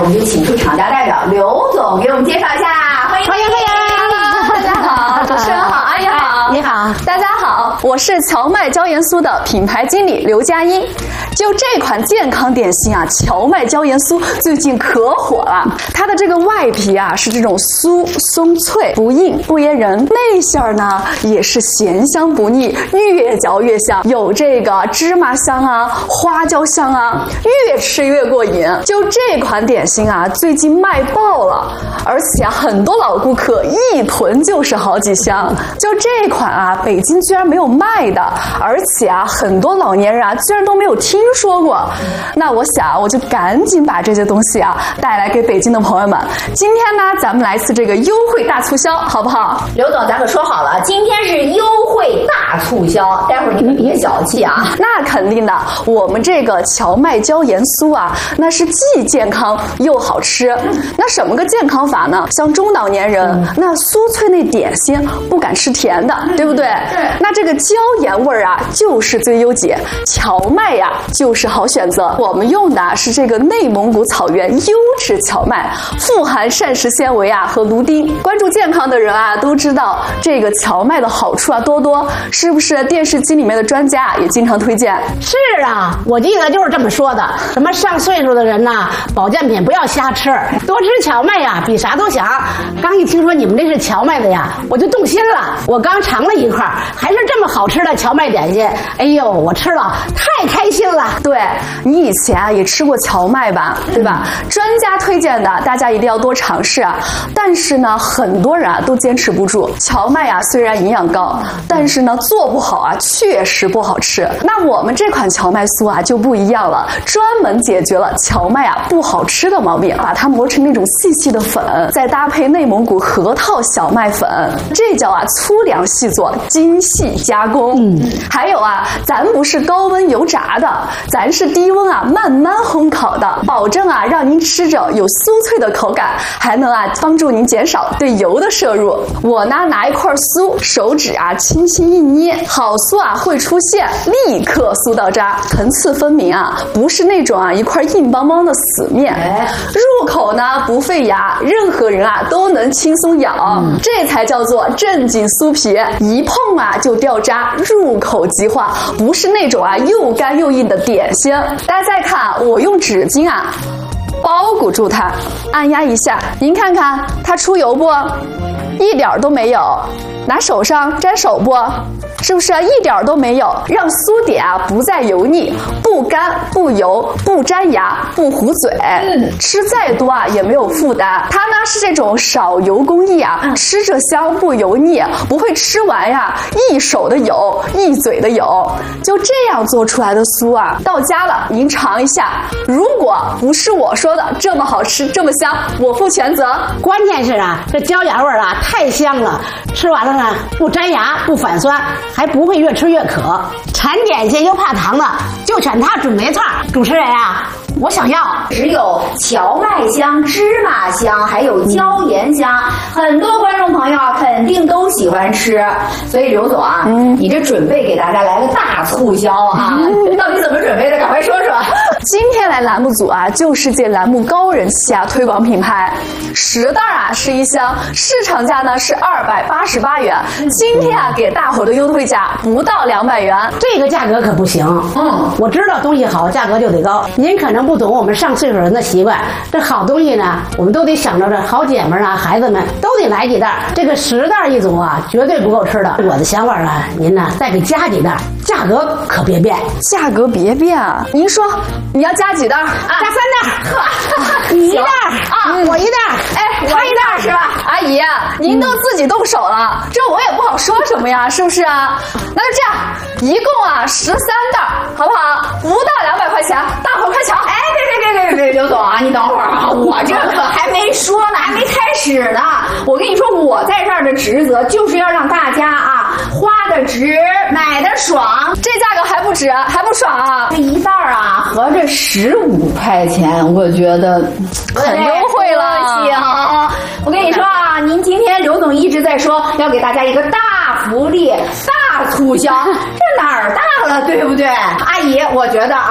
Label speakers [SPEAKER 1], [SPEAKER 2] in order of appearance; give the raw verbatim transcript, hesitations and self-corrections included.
[SPEAKER 1] 我们就请出厂家代表刘总给我们介绍一下，欢迎
[SPEAKER 2] 欢迎欢迎！
[SPEAKER 1] 大家好，主持人好，阿姨好，
[SPEAKER 2] 你好，
[SPEAKER 3] 大家好，我是荞麦椒盐酥的品牌经理刘佳音。就这款健康点心啊，荞麦椒盐酥最近可火了。它的这个外皮啊是这种酥松脆，不硬不噎人；内馅儿呢也是咸香不腻，越嚼越香，有这个芝麻香啊、花椒香啊，越吃越过瘾。就这款点心啊，最近卖爆了，而且啊，很多老顾客一囤就是好几箱。就这款啊，北京居然没有卖的，而且啊，很多老年人啊，居然都没有听说过。那我想，我就赶紧把这些东西啊带来给北京的朋友们。今天呢，咱们来次这个优惠大促销，好不好？
[SPEAKER 1] 刘总，咱可说好了，今天是优惠大促销，待会儿你们别小气啊。
[SPEAKER 3] 那肯定的，我们这个荞麦椒盐酥啊，那是既健康又好吃。那什么个健康法呢？像中老年人，嗯、那酥脆那点心不敢吃甜的，对不对？
[SPEAKER 1] 对。
[SPEAKER 3] 那这个椒盐味儿啊，就是最优解，荞麦呀就是好选择。我们用的啊是这个内蒙古草原优质荞麦，富含膳食纤维啊和芦丁。关注健康的人啊都知道这个荞麦的好处啊多多，是不是？电视机里面的专家也经常推荐。
[SPEAKER 2] 是啊，我记得就是这么说的。什么上岁数的人呐、啊，保健品不要瞎吃，多吃荞麦呀，比啥都强。刚一听说你们这是荞麦的呀，我就动心了。我刚尝了一块，还是这么好吃的荞麦点心。哎呦，我吃了太开心了。
[SPEAKER 3] 对，你以前啊也吃过荞麦吧，对吧？嗯、专家推荐的，大家一定要多尝试啊。但是呢，很多人啊都坚持不住。荞麦啊虽然营养高，但是呢做不好啊确实不好吃。那我们这款荞麦酥啊就不一样了，专门解决了荞麦啊不好吃的毛病，把它磨成那种细细的粉，再搭配内蒙古核桃小麦粉，这叫啊粗粮细做，精细加工。嗯，还有啊，咱不是高温油炸的，咱是低温啊慢慢烘烤的，保证啊让您吃着有酥脆的口感，还能啊帮助您减少对油的摄入。我呢拿一块酥，手指啊轻轻一捏，好酥啊会出现，立刻酥到渣，层次分明啊，不是那种啊一块硬邦邦的死面。入口呢不费牙，任何人啊都能轻松咬，嗯、这才叫做正经酥皮，一碰啊就掉渣，入口即化，不是那种啊又干又硬的点心。大家再看，我用纸巾啊包裹住它，按压一下，您看看它出油不？一点都没有。拿手上沾手不？是不是一点都没有？让酥点啊不再油腻，不干不油，不粘牙，不糊嘴，嗯、吃再多啊也没有负担。它呢是这种少油工艺啊，嗯、吃着香不油腻，不会吃完呀一手的油一嘴的油。就这样做出来的酥啊，到家了您尝一下，如果不是我说的这么好吃这么香，我负全责。
[SPEAKER 2] 关键是啊，这椒盐味儿啊太香了，吃完了呢不粘牙不反酸，还不会越吃越渴。馋点心又怕糖的，就选它准没错。主持人啊，我想要
[SPEAKER 1] 只有荞麦香、芝麻香，还有椒盐香，嗯、很多观众朋友啊肯定都喜欢吃。所以刘总啊，嗯、你这准备给大家来个大促销啊，嗯、到底怎么准备的？赶快说说。
[SPEAKER 3] 今天来栏目组啊，就是借栏目高人气啊推广品牌。十袋啊是一箱，市场价呢是二百八十八元，今天啊给大伙的优惠价不到两百元，
[SPEAKER 2] 这个价格可不行。嗯，我知道东西好，价格就得高。您可能不懂我们上岁数人的习惯，这好东西呢，我们都得想着这好姐们啊、孩子们都得来几袋。这个十袋一组啊，绝对不够吃的。我的想法啊，您呢再给加几袋，价格可别变，
[SPEAKER 3] 价格别变啊！您说你要加几袋？啊、
[SPEAKER 2] 加三袋，呵，你一袋啊，我一袋，
[SPEAKER 1] 哎，他一袋是吧？
[SPEAKER 3] 阿姨，您都自己动手了，这我也不好说什么呀，是不是啊？那就这样，一共啊十三袋，好不好？不到两百块钱，大伙快抢！
[SPEAKER 1] 哎，别别别别别，刘总啊，你等会儿啊，我这可还没说呢，还没开始呢。我跟你说，我在这儿的职责就是要让大家啊花的值，买的爽，
[SPEAKER 3] 这价格还不值，还不爽啊！
[SPEAKER 1] 这一袋啊合着十五块钱，我觉得
[SPEAKER 3] 很优惠了。
[SPEAKER 1] 行，我跟你说啊，您今天刘总一直在说要给大家一个大福利、大促销，这哪儿大了，对不对？阿姨，我觉得啊。